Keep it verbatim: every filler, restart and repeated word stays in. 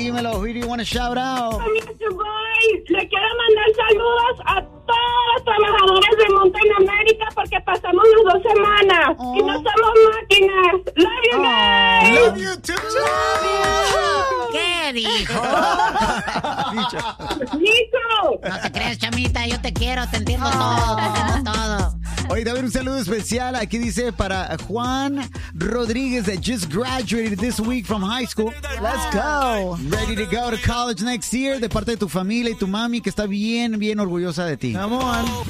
Dímelo, who do you want to shout out? Le quiero mandar saludos a todos los trabajadores de Mountain America porque pasamos las dos semanas oh. y no somos máquinas. Love you guys. Oh. Love you too. Love you. ¿Qué dijo? Nico. No te creas, chamita, yo te quiero, te entiendo oh. todo, te entiendo todo. Oye, a ver, un saludo especial. Aquí dice para Juan Rodríguez that just graduated this week from high school. Let's go. Ready to go to college next year. De parte de tu familia y tu mami que está bien, bien orgullosa de ti. Come on.